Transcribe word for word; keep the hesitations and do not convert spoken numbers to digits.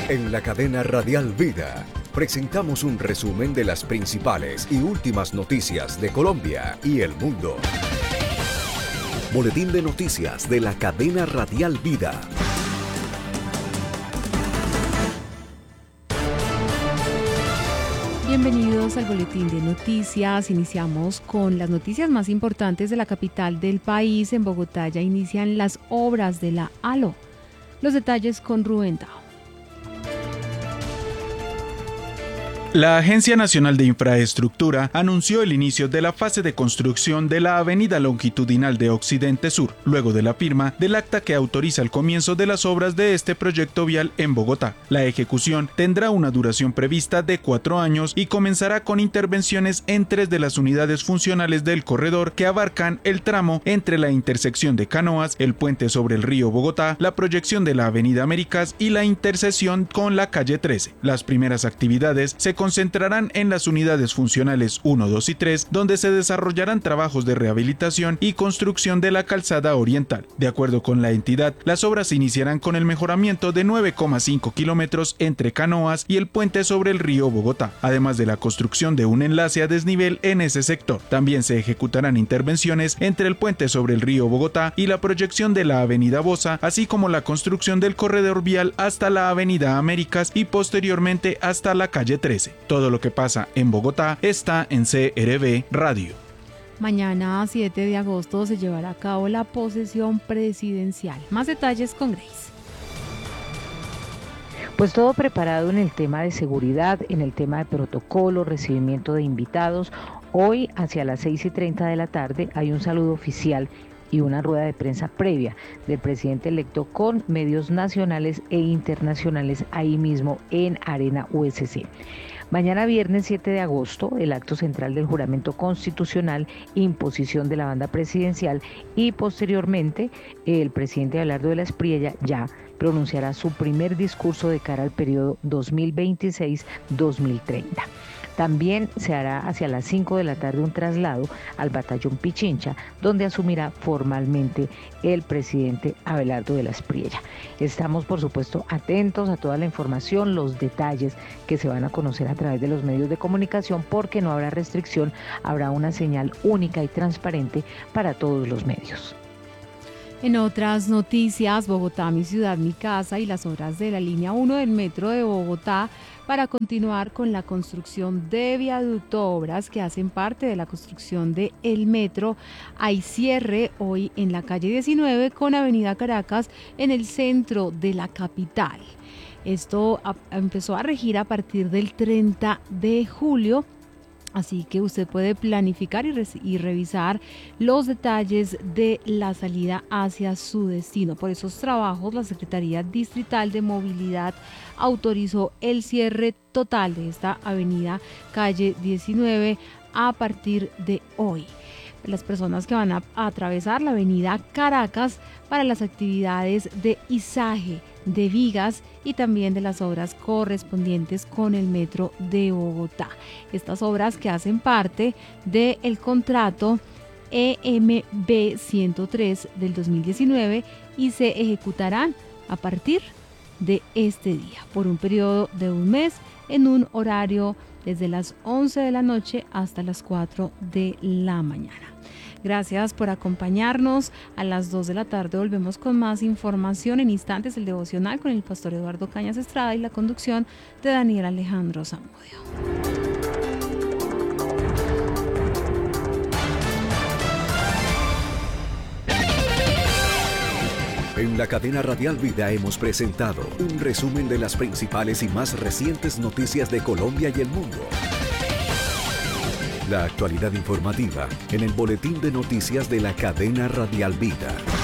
En la cadena Radial Vida presentamos un resumen de las principales y últimas noticias de Colombia y el mundo. Boletín de noticias de la cadena Radial Vida. Bienvenidos al Boletín de Noticias. Iniciamos con las noticias más importantes de la capital del país. En Bogotá ya inician las obras de la A L O. Los detalles con Rubén Tao. La Agencia Nacional de Infraestructura anunció el inicio de la fase de construcción de la avenida longitudinal de Occidente Sur, luego de la firma del acta que autoriza el comienzo de las obras de este proyecto vial en Bogotá. La ejecución tendrá una duración prevista de cuatro años y comenzará con intervenciones en tres de las unidades funcionales del corredor que abarcan el tramo entre la intersección de Canoas, el puente sobre el río Bogotá, la proyección de la avenida Américas y la intersección con la calle trece. Las primeras actividades se concentrarán en las unidades funcionales uno, dos y tres, donde se desarrollarán trabajos de rehabilitación y construcción de la calzada oriental. De acuerdo con la entidad, las obras iniciarán con el mejoramiento de nueve coma cinco kilómetros entre Canoas y el puente sobre el río Bogotá, además de la construcción de un enlace a desnivel en ese sector. También se ejecutarán intervenciones entre el puente sobre el río Bogotá y la proyección de la avenida Bosa, así como la construcción del corredor vial hasta la avenida Américas y posteriormente hasta la calle trece. Todo lo que pasa en Bogotá está en C R V Radio. Mañana, siete de agosto, se llevará a cabo la posesión presidencial. Más detalles con Grace. Pues todo preparado en el tema de seguridad, en el tema de protocolo, recibimiento de invitados. Hoy, hacia las seis y treinta de la tarde, hay un saludo oficial y una rueda de prensa previa del presidente electo con medios nacionales e internacionales ahí mismo en Arena U S C. Mañana viernes siete de agosto, el acto central del juramento constitucional, imposición de la banda presidencial y posteriormente el presidente Abelardo de la Espriella ya pronunciará su primer discurso de cara al periodo dos mil veintiséis a dos mil treinta. También se hará hacia las cinco de la tarde un traslado al batallón Pichincha, donde asumirá formalmente el presidente Abelardo de la Espriella. Estamos, por supuesto, atentos a toda la información, los detalles que se van a conocer a través de los medios de comunicación, porque no habrá restricción, habrá una señal única y transparente para todos los medios. En otras noticias, Bogotá, mi ciudad, mi casa y las obras de la línea uno del metro de Bogotá para continuar con la construcción de viaducto, obras que hacen parte de la construcción del metro. Hay cierre hoy en la calle diecinueve con Avenida Caracas en el centro de la capital. Esto a, empezó a regir a partir del treinta de julio. Así que usted puede planificar y, re- y revisar los detalles de la salida hacia su destino. Por esos trabajos, la Secretaría Distrital de Movilidad autorizó el cierre total de esta avenida calle diecinueve a partir de hoy. Las personas que van a, a atravesar la avenida Caracas para las actividades de izaje de vigas y también de las obras correspondientes con el metro de Bogotá. Estas obras que hacen parte del contrato E M B ciento tres del dos mil diecinueve y se ejecutarán a partir de este día por un periodo de un mes en un horario desde las once de la noche hasta las cuatro de la mañana. Gracias por acompañarnos. A las dos de la tarde volvemos con más información. En instantes, el devocional con el pastor Eduardo Cañas Estrada y la conducción de Daniel Alejandro Zamudio. En la cadena Radial Vida hemos presentado un resumen de las principales y más recientes noticias de Colombia y el mundo. La actualidad informativa en el Boletín de Noticias de la cadena Radial Vida.